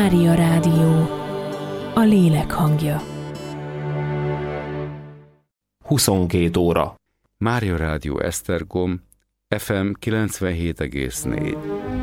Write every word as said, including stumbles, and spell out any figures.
Mária Rádió, a lélek hangja. huszonkét óra. Mária Rádió Esztergom, ef em kilencvenhét egész négy.